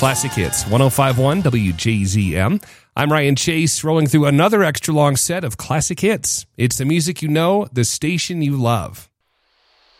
Classic Hits, 105.1 WJZM. I'm Ryan Chase, rolling through another extra long set of classic hits. It's the music you know, the station you love.